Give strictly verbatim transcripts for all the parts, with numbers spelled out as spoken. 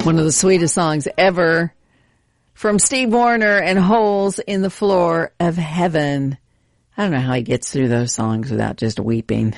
One of the sweetest songs ever from Steve Wariner and Holes in the Floor of Heaven. I don't know how he gets through those songs without just weeping.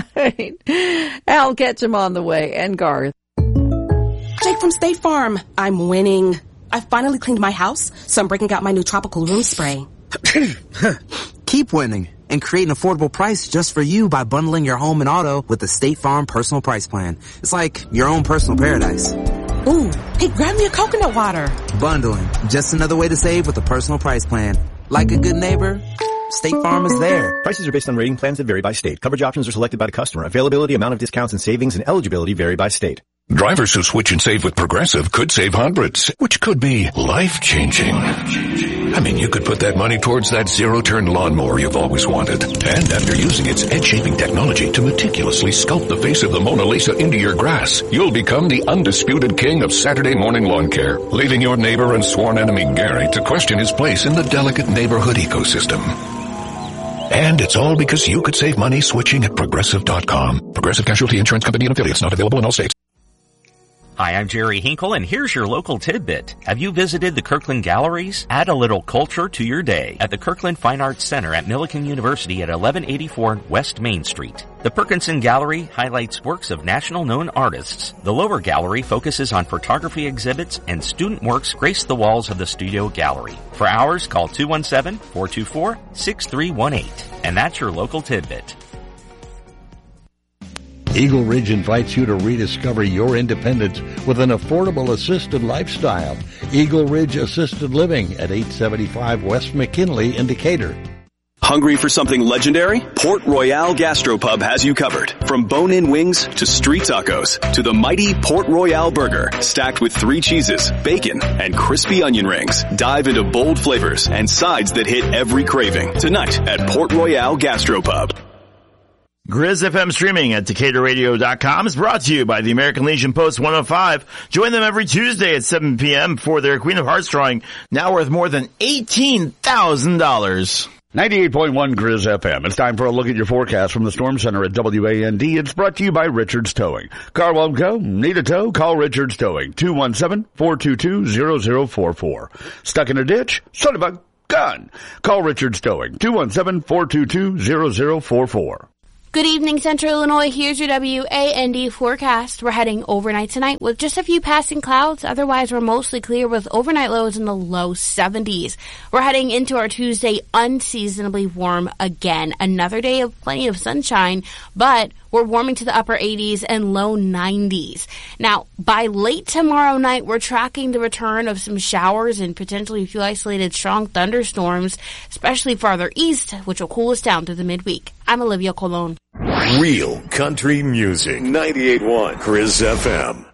Al Ketchum on the way, and Garth. Jake from State Farm. I'm winning. I finally cleaned my house, so I'm breaking out my new tropical room spray. Keep winning and create an affordable price just for you by bundling your home and auto with the State Farm Personal Price Plan. It's like your own personal paradise. Ooh, hey, grab me a coconut water. Bundling, just another way to save with a personal price plan. Like a good neighbor, State Farm is there. Prices are based on rating plans that vary by state. Coverage options are selected by the customer. Availability, amount of discounts and savings, and eligibility vary by state. Drivers who switch and save with Progressive could save hundreds, which could be life-changing. I mean, you could put that money towards that zero-turn lawnmower you've always wanted. And after using its edge-shaping technology to meticulously sculpt the face of the Mona Lisa into your grass, you'll become the undisputed king of Saturday morning lawn care, leaving your neighbor and sworn enemy Gary to question his place in the delicate neighborhood ecosystem. And it's all because you could save money switching at Progressive dot com. Progressive Casualty Insurance Company and affiliates, not available in all states. Hi, I'm Jerry Hinkle, and here's your local tidbit. Have you visited the Kirkland Galleries? Add a little culture to your day at the Kirkland Fine Arts Center at Millikan University at eleven eighty-four West Main Street. The Perkinson Gallery highlights works of national known artists. The lower gallery focuses on photography exhibits, and student works grace the walls of the studio gallery. For hours, call two one seven, four two four, six three one eight. And that's your local tidbit. Eagle Ridge invites you to rediscover your independence with an affordable assisted lifestyle. Eagle Ridge Assisted Living at eight seventy-five West McKinley in Decatur. Hungry for something legendary? Port Royale Gastropub has you covered. From bone-in wings to street tacos to the mighty Port Royale burger, stacked with three cheeses, bacon, and crispy onion rings. Dive into bold flavors and sides that hit every craving tonight at Port Royale Gastropub. Grizz F M streaming at Decatur Radio dot com is brought to you by the American Legion Post one oh five. Join them every Tuesday at seven p.m. for their Queen of Hearts drawing, now worth more than eighteen thousand dollars. ninety-eight point one Grizz F M. It's time for a look at your forecast from the Storm Center at W A N D. It's brought to you by Richards Towing. Car won't go? Need a tow? Call Richards Towing. two one seven, four two two, zero zero four four. Stuck in a ditch? Son of a gun! Call Richards Towing. two one seven, four two two, zero zero four four. Good evening, Central Illinois. Here's your W A N D forecast. We're heading overnight tonight with just a few passing clouds. Otherwise, we're mostly clear with overnight lows in the low seventies. We're heading into our Tuesday unseasonably warm again. Another day of plenty of sunshine, but we're warming to the upper eighties and low nineties. Now, by late tomorrow night, we're tracking the return of some showers and potentially a few isolated strong thunderstorms, especially farther east, which will cool us down through the midweek. I'm Olivia Colon. Real country music. ninety-eight point one Grizz F M.